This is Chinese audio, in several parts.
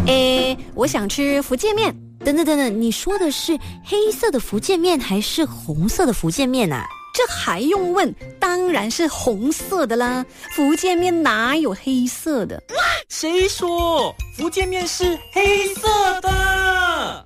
我想吃福建面。等等，你说的是黑色的福建面还是红色的福建面啊？ 这还用问？当然是红色的啦，福建面哪有黑色的？ 谁说福建面是黑色的？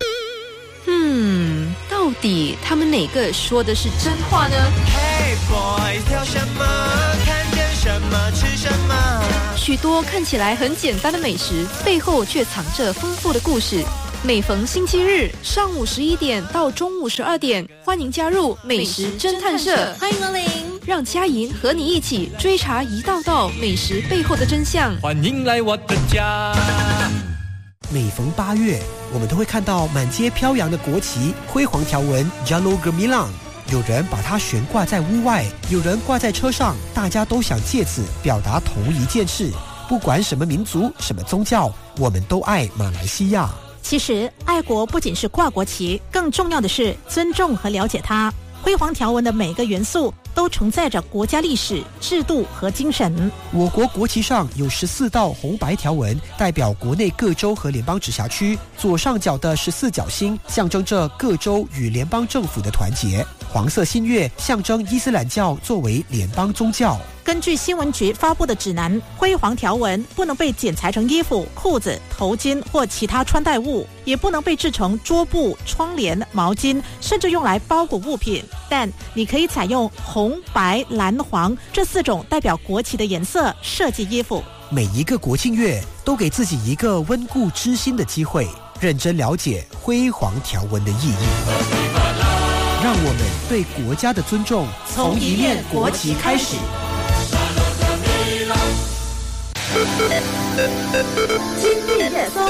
到底他们哪个说的是真话呢？ Hey boys， 挑什么？看见什么吃什么？ 许多看起来很简单的美食，背后却藏着丰富的故事。每逢星期日上午11点到中午12点，欢迎加入美食侦探社， 欢迎光临， 让佳莹和你一起追查一道道美食背后的真相。 欢迎来我的家。 每逢8月，我们都会看到满街飘扬的国旗，辉煌条纹 Jalur Gemilang。有人把它悬挂在屋外，有人挂在车上，大家都想借此表达同一件事：不管什么民族、什么宗教，我们都爱马来西亚。 其实，爱国不仅是挂国旗，更重要的是尊重和了解它。辉煌条纹的每个元素都承载着国家历史、制度和精神。 我国国旗上有14道红白条纹，代表国内各州和联邦直辖区。左上角的14角星象征着各州与联邦政府的团结。黄色新月象征伊斯兰教作为联邦宗教。 根据新闻局发布的指南，辉煌条纹不能被剪裁成衣服、裤子、头巾或其他穿戴物，也不能被制成桌布、窗帘、毛巾，甚至用来包裹物品。但你可以采用红、白、蓝、黄这4种代表国旗的颜色设计衣服。 每一个国庆月都给自己一个温故知新的机会，认真了解辉煌条纹的意义。让我们对国家的尊重从一面国旗开始。 今日热搜。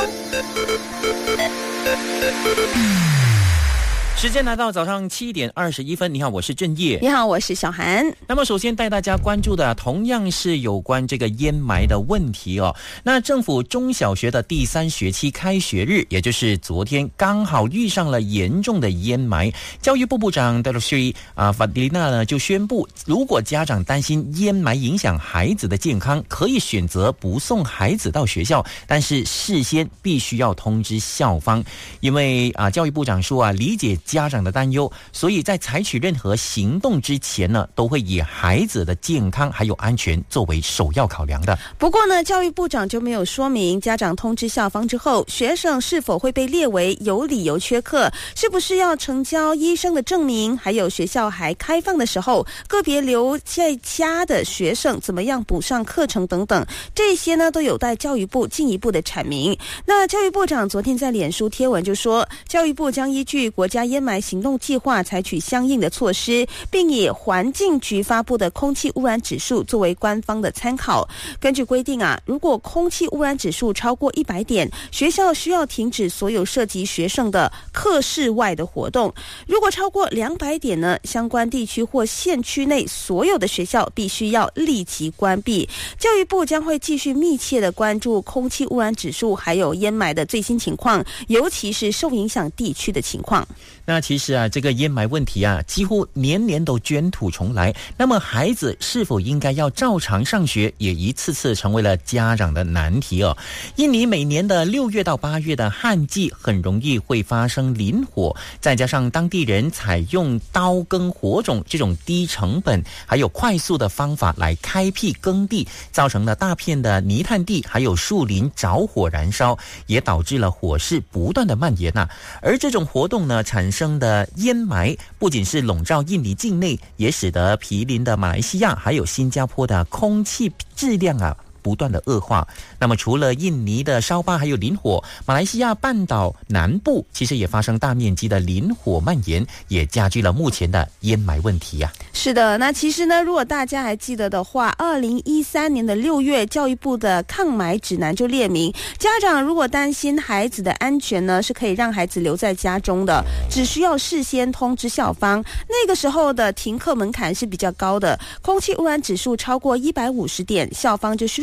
时间来到早上7点21分，你好，我是郑业。 你好，我是小涵。 那么首先带大家关注的同样是有关这个烟霾的问题哦。那政府中小学的第3学期开学日，也就是昨天，刚好遇上了严重的烟霾。教育部部长 Dr. Fadlina 呢就宣布，如果家长担心烟霾影响孩子的健康，可以选择不送孩子到学校，但是事先必须要通知校方，因为教育部长说理解家长的担忧，所以在采取任何行动之前呢，都会以孩子的健康还有安全作为首要考量的。 不过呢，教育部长就没有说明家长通知校方之后，学生是否会被列为有理由缺课，是不是要呈交医生的证明，还有学校还开放的时候，个别留在家的学生怎么样补上课程等等，这些呢都有待教育部进一步的阐明。那教育部长昨天在脸书贴文就说，教育部将依据国家烟霾行动计划采取相应的措施，并以环境局发布的空气污染指数作为官方的参考。根据规定如果空气污染指数超过100点，学校需要停止所有涉及学生的课室外的活动。如果超过200点呢，相关地区或县区内所有的学校必须要立即关闭。教育部将会继续密切的关注空气污染指数还有烟霾的最新情况，尤其是受影响地区的情况。 那其实这个烟霾问题几乎年年都卷土重来。那么孩子是否应该要照常上学，也一次次成为了家长的难题哦。印尼每年的6月到8月的旱季，很容易会发生林火，再加上当地人采用刀耕火种这种低成本还有快速的方法来开辟耕地，造成了大片的泥炭地还有树林着火燃烧，也导致了火势不断的蔓延而这种活动呢产生的烟霾不仅是笼罩印尼境内，也使得毗邻的马来西亚还有新加坡的空气质量不断的恶化。那么除了印尼的烧疤还有林火，马来西亚半岛南部其实也发生大面积的林火蔓延，也加剧了目前的烟霾问题是的，那其实呢，如果大家还记得的话，2013年的6月，教育部的抗霾指南就列明，家长如果担心孩子的安全呢，是可以让孩子留在家中的，只需要事先通知校方。那个时候的停课门槛是比较高的，空气污染指数超过150点，校方就需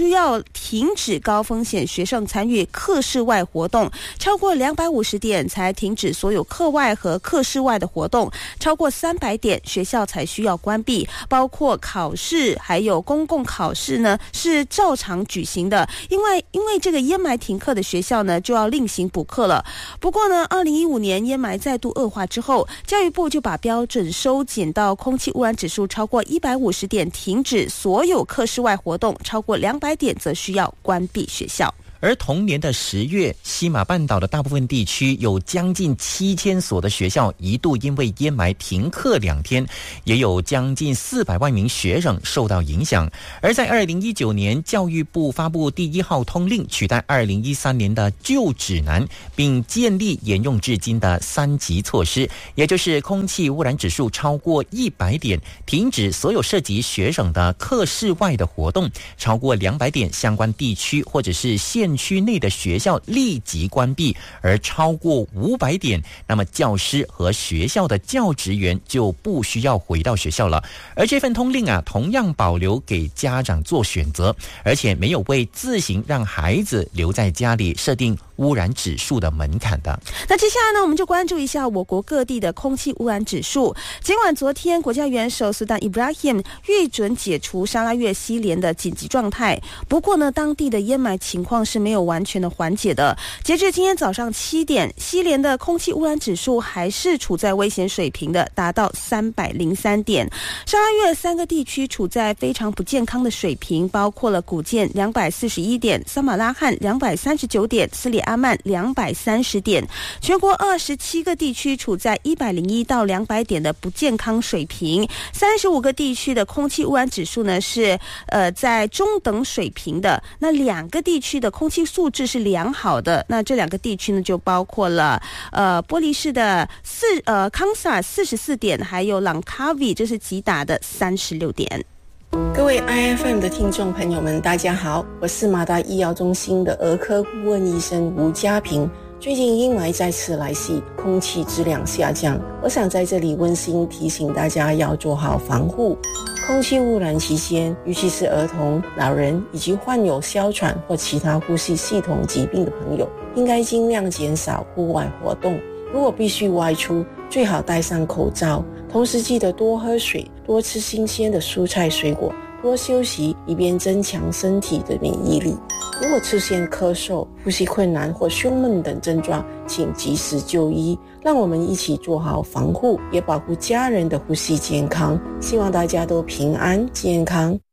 需要停止高风险学生参与课室外活动，超过250点才停止所有课外和课室外的活动，超过300点学校才需要关闭，包括考试还有公共考试呢是照常举行的。因为这个烟霾停课的学校呢就要另行补课了。不过呢2015年烟霾再度恶化之后，教育部就把标准收紧到空气污染指数超过150点停止所有课室外活动，超过200点则需要关闭学校。 而同年的10月，西马半岛的大部分地区有将近7000所的学校一度因为烟霾停课2天，也有将近400万名学生受到影响。而在2019年，教育部发布第1号通令，取代2013年的旧指南，并建立沿用至今的3级措施，也就是空气污染指数超过100点，停止所有涉及学生的课室外的活动；超过200点，相关地区或者是县区内的学校立即关闭；而超过500点，那么教师和学校的教职员就不需要回到学校了。而这份通令啊，同样保留给家长做选择，而且没有为自行让孩子留在家里设定污染指数的门槛的。 那接下来呢，我们就关注一下我国各地的空气污染指数。尽管昨天国家元首苏丹伊布拉希姆预准解除沙拉越西连的紧急状态，不过呢，当地的烟霾情况是没有完全的缓解的。截至今天早上7点，西连的空气污染指数还是处在危险水平的，达到303点。沙拉越3个地区处在非常不健康的水平，包括了古建241点、撒马拉罕239点、斯里阿曼230点。全国27个地区处在101到200点的不健康水平，35个地区的空气污染指数呢是在中等水平的。那2个地区的空气素质是良好的，那这2个地区呢就包括了波利市的康萨尔44点，还有朗卡维这是吉打的36点。 各位 IFM 的听众朋友们，大家好，我是马大医药中心的儿科顾问医生吴家平。最近阴霾再次来袭，空气质量下降，我想在这里温馨提醒大家要做好防护。空气污染期间，尤其是儿童、老人以及患有哮喘或其他呼吸系统疾病的朋友，应该尽量减少户外活动。如果必须外出，最好戴上口罩，同时记得多喝水，多吃新鲜的蔬菜水果，多休息，以便增强身体的免疫力。如果出现咳嗽、呼吸困难或胸闷等症状，请及时就医。让我们一起做好防护，也保护家人的呼吸健康。希望大家都平安健康。